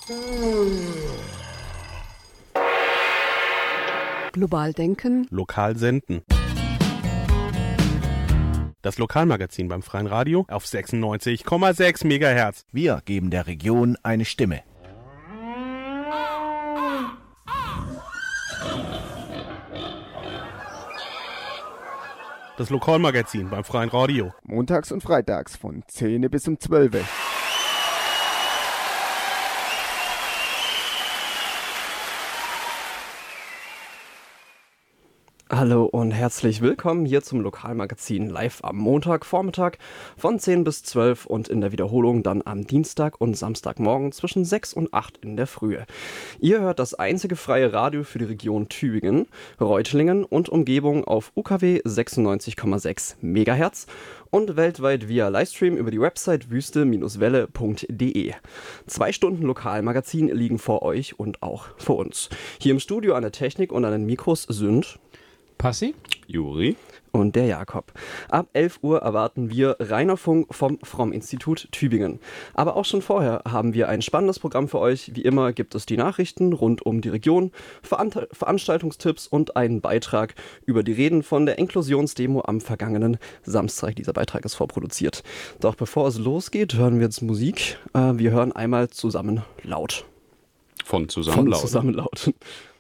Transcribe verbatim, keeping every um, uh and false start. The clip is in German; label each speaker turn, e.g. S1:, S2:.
S1: Global denken.
S2: Lokal senden. Das Lokalmagazin beim Freien Radio auf sechsundneunzig Komma sechs Megahertz.
S3: Wir geben der Region eine Stimme.
S2: Das Lokalmagazin beim Freien Radio.
S4: Montags und freitags von zehn bis um zwölf.
S5: Hallo und herzlich willkommen hier zum Lokalmagazin live am Montagvormittag von zehn bis zwölf und in der Wiederholung dann am Dienstag und Samstagmorgen zwischen sechs und acht in der Frühe. Ihr hört das einzige freie Radio für die Region Tübingen, Reutlingen und Umgebung auf U K W sechsundneunzig Komma sechs Megahertz und weltweit via Livestream über die Website wüste Welle punkt de. Zwei Stunden Lokalmagazin liegen vor euch und auch vor uns. Hier im Studio an der Technik und an den Mikros sind
S6: Passi,
S2: Juri
S5: und der Jakob. Ab elf Uhr erwarten wir Rainer Funk vom Fromm-Institut Tübingen. Aber auch schon vorher haben wir ein spannendes Programm für euch. Wie immer gibt es die Nachrichten rund um die Region, Veran- Veranstaltungstipps und einen Beitrag über die Reden von der Inklusionsdemo am vergangenen Samstag. Dieser Beitrag ist vorproduziert. Doch bevor es losgeht, hören wir jetzt Musik. Äh, wir hören einmal zusammen laut.
S6: Von zusammen laut.
S5: Von zusammen laut.